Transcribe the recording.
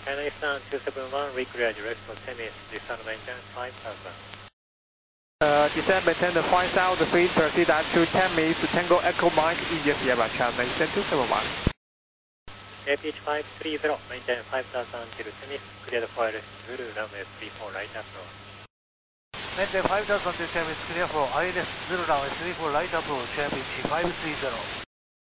China 271, reclear direct for 10 minutes, descend maintain 5000. Descend maintain the 5000 feet, proceed at 10 minutes, Tango Echo Mike, India Sierra, China 271. APH 530, maintain 5000 till 10 minutes, clear for Zulu runway 34 right approach. Maintain 5000 till 10 minutes, clear for ILS Zulu runway 34 right approach, APH 530.